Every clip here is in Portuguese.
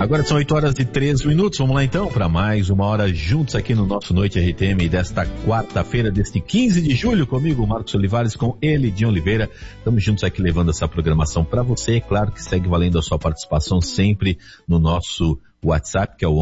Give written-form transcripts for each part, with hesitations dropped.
Agora são 8h13. Vamos lá então para mais uma hora juntos aqui no nosso Noite RTM desta quarta-feira, deste 15 de julho, comigo, Marcos Olivares, com ele, Dinho Oliveira. Estamos juntos aqui levando essa programação para você. É claro que segue valendo a sua participação sempre no nosso WhatsApp, que é o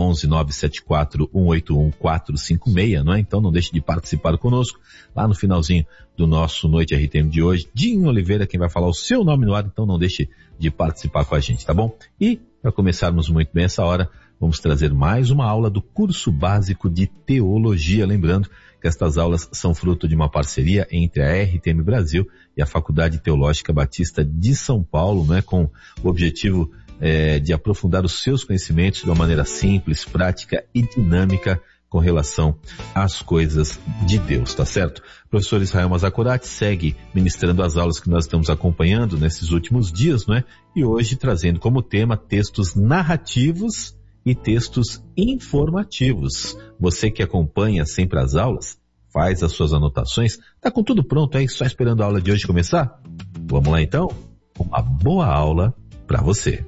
11-974-181-456, não é? Então não deixe de participar conosco lá no finalzinho do nosso Noite RTM de hoje. Dinho Oliveira, quem vai falar o seu nome no ar, então não deixe de participar com a gente, tá bom? E para começarmos muito bem essa hora, vamos trazer mais uma aula do curso básico de teologia. Lembrando que estas aulas são fruto de uma parceria entre a RTM Brasil e a Faculdade Teológica Batista de São Paulo, né, com o objetivo de aprofundar os seus conhecimentos de uma maneira simples, prática e dinâmica com relação às coisas de Deus, tá certo? O professor Israel Mazakorati segue ministrando as aulas que nós estamos acompanhando nesses últimos dias, não é? E hoje trazendo como tema textos narrativos e textos informativos. Você que acompanha sempre as aulas, faz as suas anotações, tá com tudo pronto aí, só esperando a aula de hoje começar? Vamos lá então? Uma boa aula para você.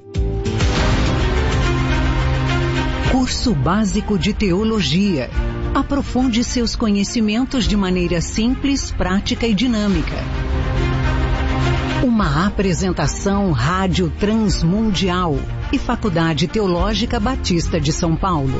Curso Básico de Teologia. Aprofunde seus conhecimentos de maneira simples, prática e dinâmica. Uma apresentação Rádio Transmundial e Faculdade Teológica Batista de São Paulo.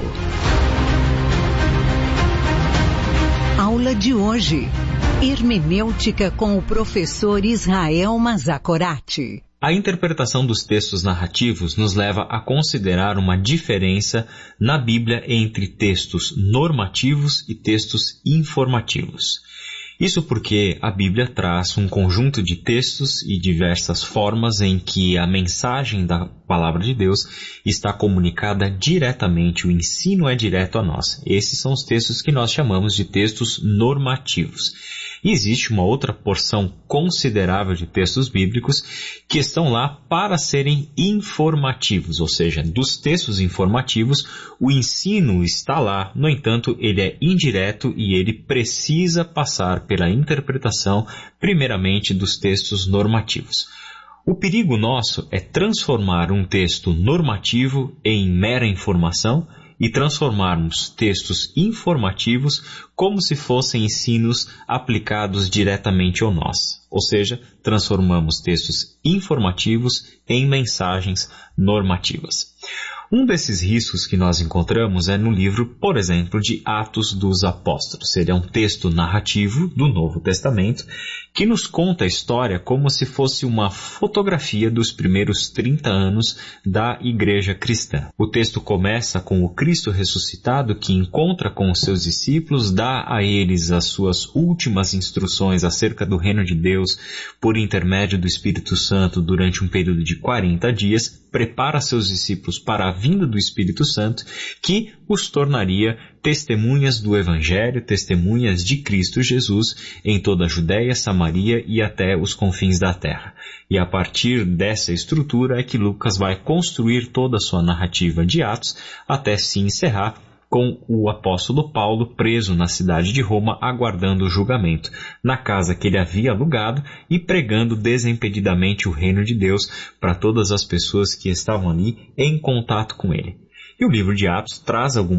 Aula de hoje. Hermenêutica com o professor Israel Mazakorati. A interpretação dos textos narrativos nos leva a considerar uma diferença na Bíblia entre textos normativos e textos informativos. Isso porque a Bíblia traz um conjunto de textos e diversas formas em que a mensagem da Palavra de Deus está comunicada diretamente, o ensino é direto a nós. Esses são os textos que nós chamamos de textos normativos. E existe uma outra porção considerável de textos bíblicos que estão lá para serem informativos, ou seja, dos textos informativos o ensino está lá, no entanto ele é indireto e ele precisa passar pela interpretação primeiramente dos textos normativos. O perigo nosso é transformar um texto normativo em mera informação e transformarmos textos informativos como se fossem ensinos aplicados diretamente a nós. Ou seja, transformamos textos informativos em mensagens normativas. Um desses riscos que nós encontramos é no livro, por exemplo, de Atos dos Apóstolos. Ele é um texto narrativo do Novo Testamento que nos conta a história como se fosse uma fotografia dos primeiros 30 anos da igreja cristã. O texto começa com o Cristo ressuscitado que encontra com os seus discípulos, dá a eles as suas últimas instruções acerca do reino de Deus por intermédio do Espírito Santo durante um período de 40 dias, prepara seus discípulos para a vinda do Espírito Santo, que os tornaria testemunhas do Evangelho, testemunhas de Cristo Jesus em toda a Judéia, Samaria e até os confins da terra. E a partir dessa estrutura é que Lucas vai construir toda a sua narrativa de Atos até se encerrar com o apóstolo Paulo preso na cidade de Roma, aguardando o julgamento, na casa que ele havia alugado e pregando desimpedidamente o reino de Deus para todas as pessoas que estavam ali em contato com ele. E o livro de Atos traz algumas